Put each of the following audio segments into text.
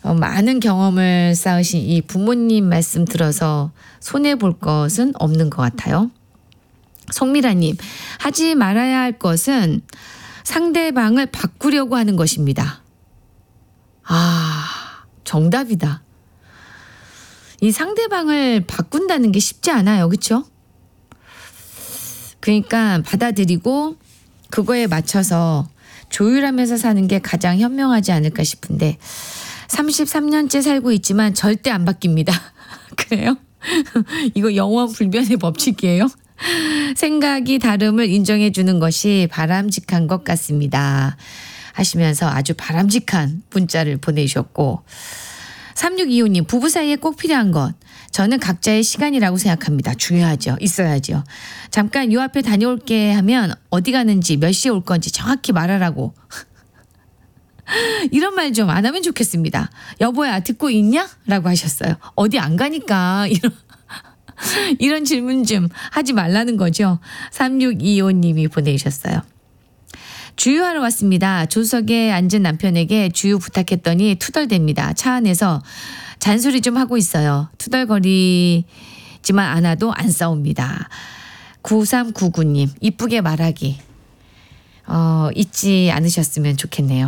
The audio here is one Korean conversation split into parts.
많은 경험을 쌓으신 이 부모님 말씀 들어서 손해볼 것은 없는 것 같아요. 송미라님, 하지 말아야 할 것은 상대방을 바꾸려고 하는 것입니다. 정답이다. 이 상대방을 바꾼다는 게 쉽지 않아요. 그렇죠? 그러니까 받아들이고 그거에 맞춰서 조율하면서 사는 게 가장 현명하지 않을까 싶은데 33년째 살고 있지만 절대 안 바뀝니다. 그래요? 이거 영원 불변의 법칙이에요. 생각이 다름을 인정해 주는 것이 바람직한 것 같습니다. 하시면서 아주 바람직한 문자를 보내주셨고 3625님, 부부 사이에 꼭 필요한 것. 저는 각자의 시간이라고 생각합니다. 중요하죠. 있어야죠. 잠깐 요 앞에 다녀올게 하면 어디 가는지 몇 시에 올 건지 정확히 말하라고. 이런 말 좀 안 하면 좋겠습니다. 여보야 듣고 있냐? 라고 하셨어요. 어디 안 가니까 이런 질문 좀 하지 말라는 거죠. 3625님이 보내주셨어요. 주유하러 왔습니다. 조수석에 앉은 남편에게 주유 부탁했더니 투덜댑니다. 차 안에서 잔소리 좀 하고 있어요. 투덜거리지만 않아도 안 싸웁니다. 9399님, 이쁘게 말하기. 잊지 않으셨으면 좋겠네요.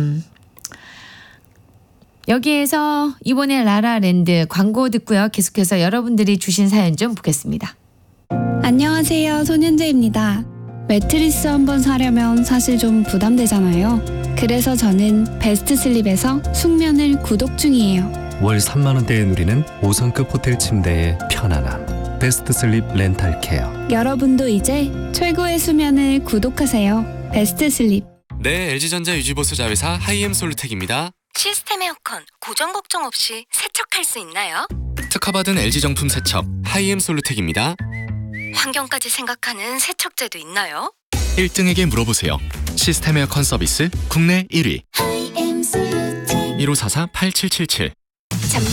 여기에서 이번에 라라랜드 광고 듣고요. 계속해서 여러분들이 주신 사연 좀 보겠습니다. 안녕하세요. 손현재입니다. 매트리스 한번 사려면 사실 좀 부담되잖아요. 그래서 저는 베스트 슬립에서 숙면을 구독 중이에요. 월 3만 원대에 누리는 5성급 호텔 침대의 편안함. 베스트 슬립 렌탈 케어. 여러분도 이제 최고의 수면을 구독하세요. 베스트 슬립. 네, LG전자 유지보수 자회사 하이엠 솔루텍입니다. 시스템 에어컨 고장 걱정 없이 세척할 수 있나요? 특허받은 LG 정품 세척 하이엠 솔루텍입니다. 환경까지 생각하는 세척제도 있나요? 1등에게 물어보세요. 시스템 에어컨 서비스 국내 1위. 1544-8777